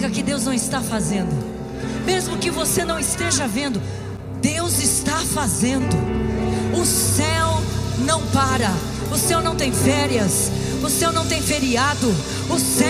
significa que Deus não está fazendo. Mesmo que você não esteja vendo, Deus está fazendo. O céu não para, o céu não tem férias, o céu não tem feriado, o céu